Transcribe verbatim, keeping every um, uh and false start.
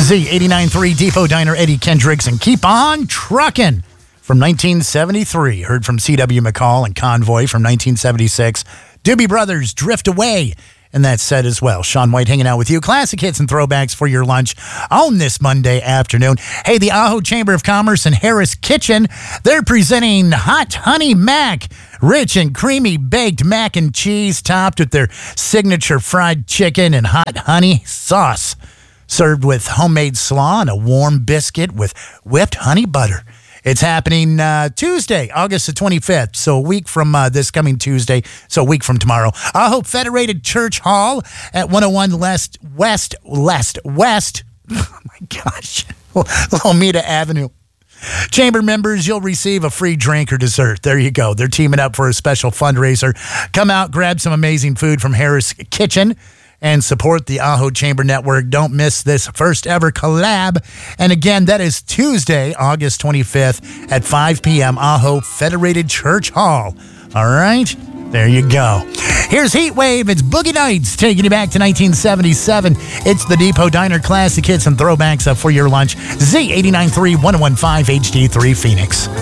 Z eighty-nine point three Depot Diner, Eddie Kendricks, and Keep On Truckin' from nineteen seventy-three. Heard from C W McCall and Convoy from nineteen seventy-six. Doobie Brothers, Drift Away. And that said as well. Sean White hanging out with you. Classic hits and throwbacks for your lunch on this Monday afternoon. Hey, the Ajo Chamber of Commerce and Harris Kitchen, they're presenting Hot Honey Mac. Rich and creamy baked mac and cheese topped with their signature fried chicken and hot honey sauce. Served with homemade slaw and a warm biscuit with whipped honey butter. It's happening uh, Tuesday, August the twenty-fifth, so a week from uh, this coming Tuesday, so a week from tomorrow. I hope Federated Church Hall at one oh one West, West, West, West, oh my gosh, Lomita Avenue. Chamber members, you'll receive a free drink or dessert. There you go. They're teaming up for a special fundraiser. Come out, grab some amazing food from Harris Kitchen, and support the Ajo Chamber Network. Don't miss this first ever collab. And again, that is Tuesday, August twenty-fifth at five p.m. Ajo Federated Church Hall. All right? There you go. Here's Heat Wave. It's Boogie Nights taking you back to nineteen seventy-seven. It's the Depot Diner Classic Hits and Throwbacks up for your lunch. Z eighty-nine point three, one oh one point five H D three Phoenix.